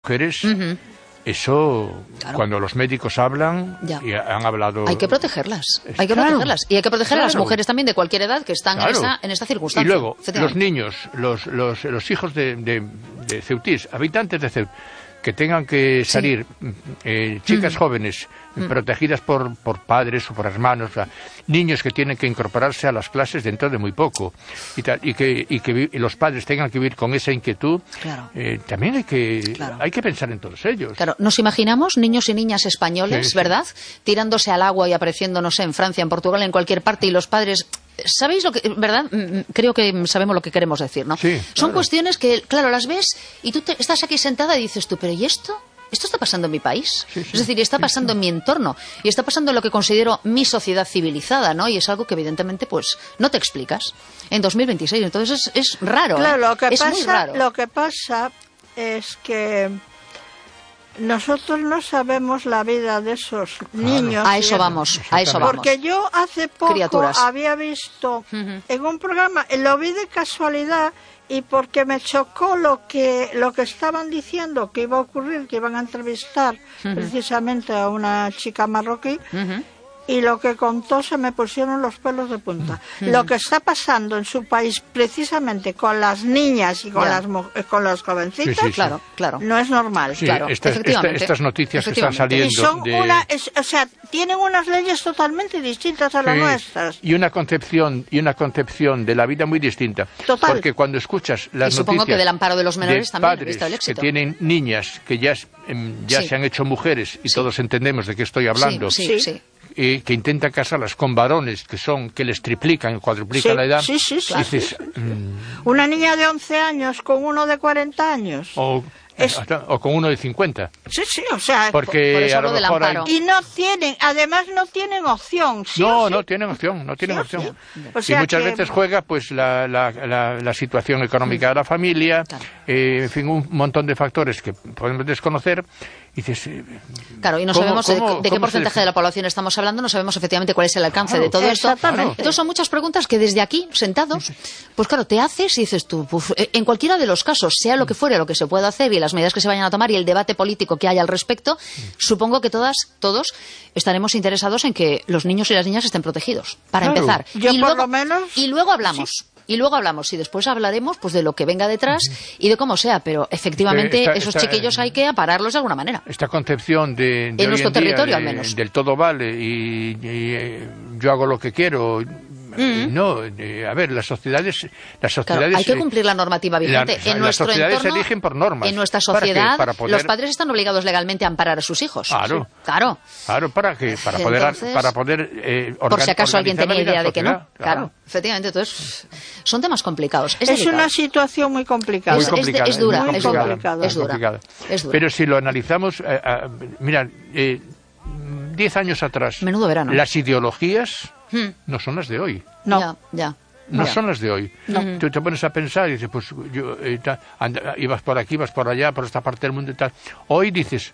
mujeres... Ujú. Eso, Claro. cuando los médicos hablan Ya. y han hablado... Hay que protegerlas, hay que Claro, protegerlas. Y hay que proteger a las claro. mujeres también de cualquier edad que están Claro. en esta circunstancia. Y luego, los efectivamente. niños, los hijos de Ceutís, habitantes de Ceut, que tengan que salir chicas jóvenes protegidas por padres o por hermanos, o sea, niños que tienen que incorporarse a las clases dentro de muy poco y tal, y que los padres tengan que vivir con esa inquietud. Claro. También Claro. hay que pensar en todos ellos. Claro, nos imaginamos niños y niñas españoles, Sí, sí. ¿verdad? Tirándose al agua y apareciendo, no sé, en Francia, en Portugal, en cualquier parte, y los padres... ¿Sabéis lo que, verdad? Creo que sabemos lo que queremos decir, ¿no? Sí, Son claro. cuestiones que, claro, las ves y tú estás aquí sentada y dices tú, ¿pero y esto? ¿Esto está pasando en mi país? Sí, sí, Es decir, está pasando en mi entorno y está pasando en lo que considero mi sociedad civilizada, ¿no? Y es algo que evidentemente, pues, no te explicas en 2026. Entonces es raro, Claro, ¿eh? Muy raro. lo que pasa es que nosotros no sabemos la vida de esos niños. A eso vamos, a eso vamos. Porque yo hace poco Criaturas. había visto en un programa, lo vi de casualidad y porque me chocó lo que estaban diciendo que iba a ocurrir, que iban a entrevistar precisamente a una chica marroquí. Y lo que contó se me pusieron los pelos de punta. Lo que está pasando en su país precisamente con las niñas y con con los jovencitos, Sí, sí, sí. Claro, claro. no es normal. Sí, Claro, efectivamente. estas noticias que están Efectivamente. saliendo Y son o sea, tienen unas leyes totalmente distintas a las Sí, nuestras. y una concepción de la vida muy distinta. Total. Porque cuando escuchas las Y supongo noticias que del amparo de los menores de también, padres visto el que éxito. tienen niñas que ya Sí. se han hecho mujeres y todos entendemos de qué estoy hablando, Sí. que intentan casarlas con varones que les triplican y cuadruplican la edad, Sí, claro. dices, Una niña de 11 años con uno de 40 años. o con uno de 50, Sí, o sea, porque por eso a lo lo del mejor hay... amparo. y además no tienen opción. ¿Sí o sí? No tienen opción, no tienen Sí, opción. o Y sea muchas que- veces juega pues la situación económica de la familia, Claro. en fin, un montón de factores que podemos desconocer. Y dices, Claro, y no ¿cómo- sabemos cómo- de qué cómo porcentaje se- de la población estamos hablando, no sabemos efectivamente cuál es el alcance Claro, de todo esto. exactamente. Entonces son muchas preguntas que desde aquí, sentados, pues claro, te haces y dices tú, pues, en cualquiera de los casos, sea lo que fuere, lo que se pueda hacer y las medidas que se vayan a tomar y el debate político que haya al respecto, supongo que todos estaremos interesados en que los niños y las niñas estén protegidos, para Claro. empezar. Yo y por luego, lo menos- y luego hablamos. Y luego hablamos y después hablaremos pues de lo que venga detrás y de cómo sea, pero efectivamente esos chiquillos hay que apararlos de alguna manera. esta concepción de En hoy nuestro día, territorio, al menos. del todo vale y yo hago lo que quiero. No, a ver, las sociedades Claro, hay que cumplir la normativa vigente. En las nuestro sociedades entorno, se rigen por normas. En nuestra ¿Para qué? sociedad, Para poder- los padres están obligados legalmente a amparar a sus hijos. Claro. Sí, claro. Claro, ¿para qué? Para Entonces, poder Por si acaso alguien organizar tenía la vida idea en de que no. sociedad, Claro, efectivamente. Entonces, son temas complicados. Es Es delicado. una situación muy complicada. Muy Es complicada, es dura, muy es dura, complicada. es dura. complicada. Es dura. Pero si lo analizamos, mira, 10 años atrás, Menudo verano. las ideologías Hmm. no son las de hoy. No. Ya. No Ya. son las de hoy. Tú te pones a pensar y dices, pues yo ibas por aquí, ibas por allá, por esta parte del mundo y tal. Hoy dices,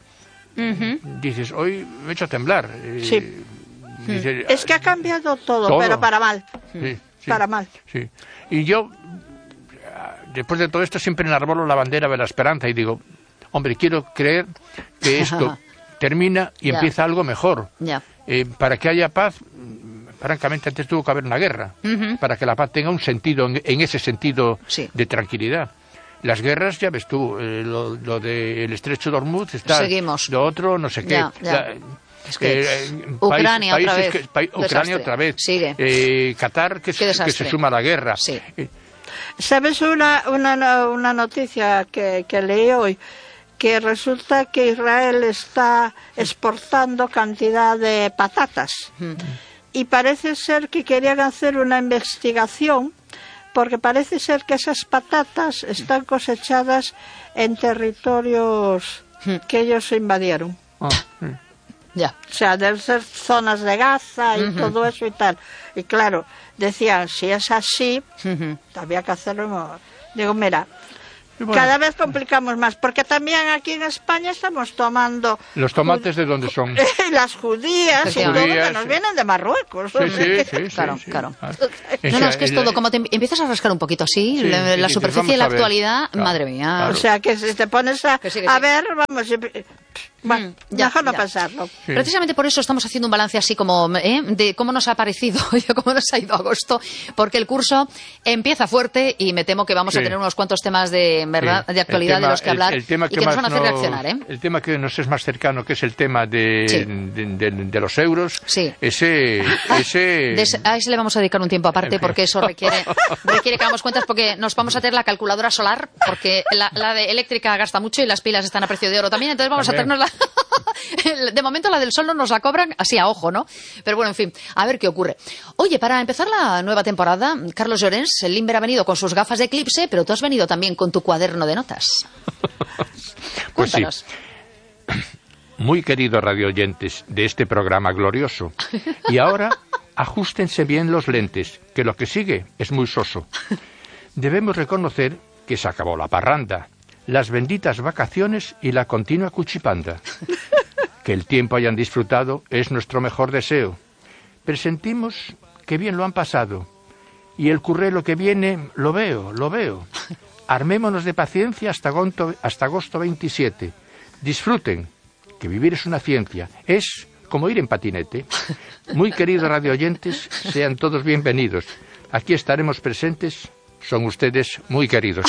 hoy me he hecho a temblar. Sí. Dices, Es que ha cambiado todo, Todo. pero para mal. sí, sí, Para mal. Sí. Y yo, después de todo esto, siempre enarbolo la bandera de la esperanza y digo, hombre, quiero creer que esto termina y Ya. empieza algo mejor. Ya. Para que haya paz, francamente, antes tuvo que haber una guerra, para que la paz tenga un sentido, en ese sentido Sí. de tranquilidad. Las guerras, ya ves tú, lo del estrecho de Hormuz está, Seguimos. lo otro no sé qué. Ya. Es que Ucrania otra vez. Ucrania Desastre. otra vez. Sigue. Qatar que Qué desastre. se suma a la guerra. Sí. ¿Sabes una noticia que leí hoy? Que resulta que Israel está exportando cantidad de patatas. Y parece ser que querían hacer una investigación porque parece ser que esas patatas están cosechadas en territorios que ellos invadieron. Ah, sí. Ya. O sea, deben ser zonas de Gaza y todo eso y tal. Y claro, decían, si es así, había que hacerlo. Digo, mira, Bueno. Cada vez complicamos más, porque también aquí en España estamos tomando... ¿Los tomates de dónde son? Las judías y todo, que nos vienen de Marruecos. Sí. Claro. No, es que es todo, como te empiezas a rascar un poquito así, la superficie de la actualidad, madre mía. Claro. O sea, que si te pones a ver, vamos... Bueno, mejor no pensarlo. Sí. Precisamente por eso estamos haciendo un balance así como de cómo nos ha parecido, cómo nos ha ido agosto, porque el curso empieza fuerte y me temo que vamos a tener unos cuantos temas de actualidad de los que hablar y que nos van a hacer reaccionar. El tema que nos es más cercano, que es el tema de los euros, ese a ese le vamos a dedicar un tiempo aparte, porque eso requiere que hagamos cuentas, porque nos vamos a tener la calculadora solar, porque la de eléctrica gasta mucho y las pilas están a precio de oro también, entonces vamos a tenernos de momento la del sol no nos la cobran así a ojo, ¿no? Pero bueno, en fin, a ver qué ocurre. Oye, para empezar la nueva temporada, Carlos Llorens, el Limber ha venido con sus gafas de eclipse, pero tú has venido también con tu cuaderno de notas. Pues cuéntanos. Sí. Muy queridos radioyentes de este programa glorioso. Y ahora, ajustense bien los lentes, que lo que sigue es muy soso. Debemos reconocer que se acabó la parranda, las benditas vacaciones y la continua cuchipanda. Que el tiempo hayan disfrutado es nuestro mejor deseo. Presentimos que bien lo han pasado. Y el currelo que viene, lo veo. Armémonos de paciencia hasta agosto 27. Disfruten, que vivir es una ciencia. Es como ir en patinete. Muy queridos radioyentes, sean todos bienvenidos. Aquí estaremos presentes. Son ustedes muy queridos.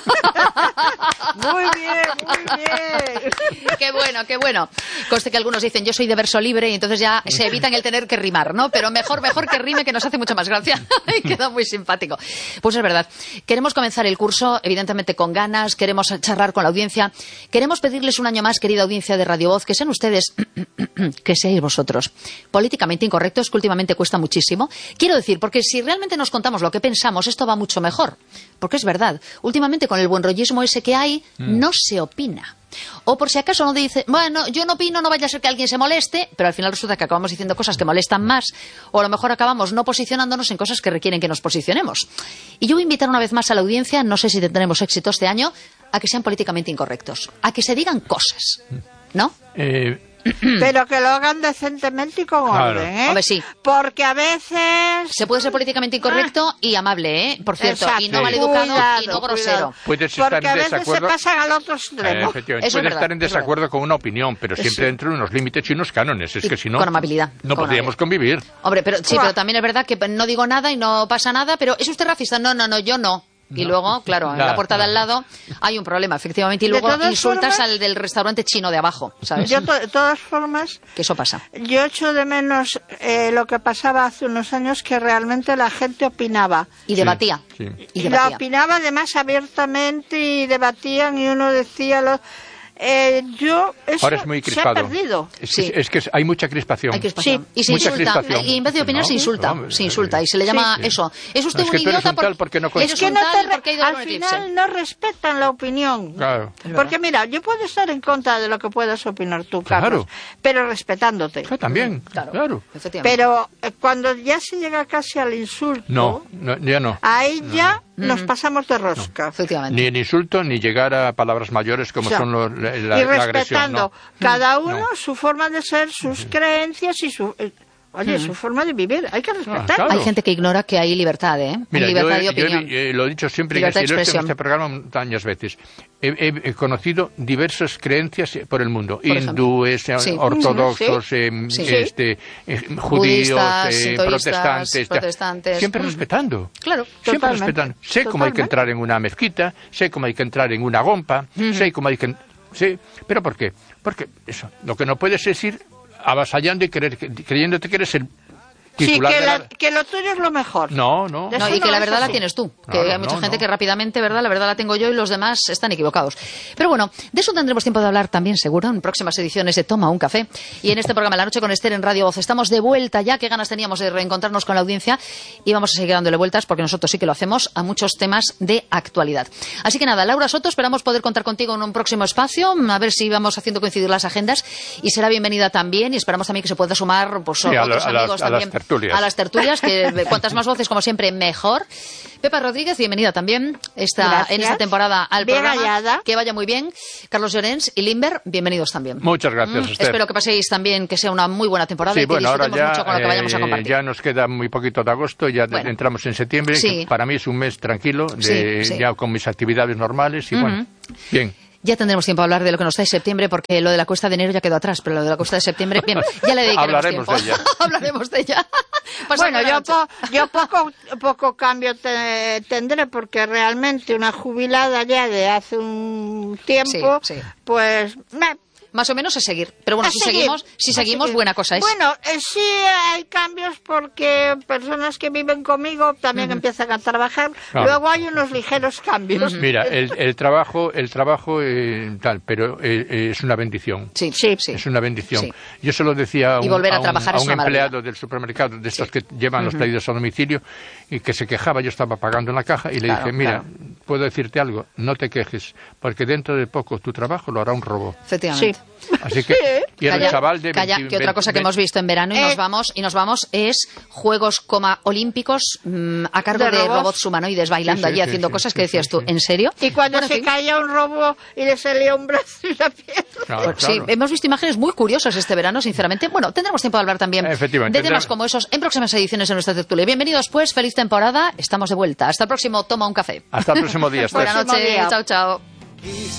Muy bien. Qué bueno. Conste que algunos dicen, yo soy de verso libre, y entonces ya se evitan el tener que rimar, ¿no? Pero mejor que rime, que nos hace mucha más gracia. Y queda muy simpático. Pues es verdad. Queremos comenzar el curso, evidentemente con ganas, queremos charlar con la audiencia, queremos pedirles un año más, querida audiencia de Radio Voz, que sean ustedes, que seáis vosotros, políticamente incorrectos, que últimamente cuesta muchísimo. Quiero decir, porque si realmente nos contamos lo que pensamos, esto va mucho mejor. Porque es verdad, últimamente con el buenrollismo ese que hay, no se opina. O por si acaso no dice, bueno, yo no opino, no vaya a ser que alguien se moleste, pero al final resulta que acabamos diciendo cosas que molestan más, o a lo mejor acabamos no posicionándonos en cosas que requieren que nos posicionemos. Y yo voy a invitar una vez más a la audiencia, no sé si tendremos éxito este año, a que sean políticamente incorrectos, a que se digan cosas, ¿no? Pero que lo hagan decentemente y con orden, ¿eh? Hombre, sí. Porque a veces... Se puede ser políticamente incorrecto y amable, ¿eh? Por cierto, y no maleducado y no grosero. Puedes estar porque en a veces desacuerdo. se pasan al otro extremo. Puedes estar en desacuerdo con una opinión, pero siempre dentro de unos límites y unos cánones. Es que si no, con amabilidad. No podríamos convivir. Hombre, pero también es verdad que no digo nada y no pasa nada, pero ¿es usted racista? No, yo no. Y luego, claro, en la puerta de al lado hay un problema, efectivamente, y luego insultas al del restaurante chino de abajo, ¿sabes? Yo, de todas formas... Que eso pasa. Yo echo de menos lo que pasaba hace unos años, que realmente la gente opinaba. Y debatía. Sí. Y la opinaba además abiertamente y debatían y uno decía... eso ahora es muy crispado. Se ha perdido. Es que hay mucha crispación. Hay crispación. Y se insulta. Y en vez de opinar, se insulta. Y se le llama eso. ¿Es usted un idiota? Porque no es que al final no respetan la opinión. Claro. Porque mira, yo puedo estar en contra de lo que puedas opinar tú, Carlos, pero respetándote. También, claro. Pero cuando ya se llega casi al insulto... ya no. Ahí ya nos pasamos de rosca. Efectivamente. Ni el insulto, ni llegar a palabras mayores como son y respetando cada uno su forma de ser, sus creencias y su forma de vivir. Hay que respetar. Hay gente que ignora que hay libertad, Mira, hay libertad de opinión. Yo lo he dicho siempre, en este programa muchas veces. He conocido diversas creencias por el mundo. Hindúes, ortodoxos, judíos, protestantes. Siempre respetando. Claro, siempre respetando. Sé cómo hay que entrar en una mezquita, sé cómo hay que entrar en una gompa, sé cómo hay que... Sí, ¿pero por qué? Porque eso, lo que no puedes es ir avasallando y creyéndote que eres el titular que lo tuyo es lo mejor. No, y que la verdad la tienes tú. Que hay mucha gente que rápidamente, ¿verdad? La verdad la tengo yo y los demás están equivocados. Pero bueno, de eso tendremos tiempo de hablar también, seguro, en próximas ediciones de Toma un Café. Y en este programa La Noche con Esther en Radio Voz. Estamos de vuelta ya. Qué ganas teníamos de reencontrarnos con la audiencia. Y vamos a seguir dándole vueltas, porque nosotros sí que lo hacemos, a muchos temas de actualidad. Así que nada, Laura Soto, esperamos poder contar contigo en un próximo espacio. A ver si vamos haciendo coincidir las agendas. Y será bienvenida también. Y esperamos también que se pueda sumar otros amigos también. tertulias. A las tertulias, que cuantas más voces, como siempre, mejor. Pepa Rodríguez, bienvenida también en esta temporada al bien programa. hallada. Que vaya muy bien. Carlos Llorens y Limber, bienvenidos también. Muchas gracias, Esther. Espero que paséis también, que sea una muy buena temporada Sí, y que bueno, ahora disfrutemos ya, mucho con lo que vayamos a compartir. ya nos queda muy poquito de agosto, ya Bueno. entramos en septiembre, Sí. que para mí es un mes tranquilo, Sí. ya con mis actividades normales y bueno, bien. Ya tendremos tiempo a hablar de lo que nos da en septiembre, porque lo de la cuesta de enero ya quedó atrás, pero lo de la cuesta de septiembre, bien, ya le dedicaremos Hablaremos tiempo. de ella. Hablaremos de ella. Bueno, yo poco cambio tendré, porque realmente una jubilada ya de hace un tiempo, Sí, sí. pues... Más o menos es seguir. Pero bueno, si seguimos, buena cosa es. Bueno, sí hay cambios, porque personas que viven conmigo también empiezan a trabajar. Claro. Luego hay unos ligeros cambios. Mira, el trabajo tal, pero es una bendición. Sí. Es una bendición. Sí. Yo se lo decía Y volver a trabajar a es un una empleado maravilla. del supermercado, de estos que llevan los pedidos a domicilio, y que se quejaba. Yo estaba pagando en la caja y le Claro, dije, mira, claro. puedo decirte algo, no te quejes, porque dentro de poco tu trabajo lo hará un robot. Efectivamente. Sí. Así que, y era el chaval de Calla, 20, que otra cosa que hemos visto en verano y nos vamos es Juegos Olímpicos a cargo De de robots. robots humanoides bailando Sí, allí sí, haciendo sí, cosas sí, que decías sí, tú, sí. ¿en serio? Y cuando Bueno, en se fin. caía un robot y le salía un brazo y la pierna. Claro, Sí, claro. hemos visto imágenes muy curiosas este verano, sinceramente. Bueno, tendremos tiempo de hablar también Efectivamente, de temas tendremos. como esos en próximas ediciones de nuestra tertulia. Bienvenidos, pues, feliz temporada, estamos de vuelta. Hasta el próximo Toma un Café. Hasta el próximo día. Esther. Buenas Próximo noches, día. chao, chao.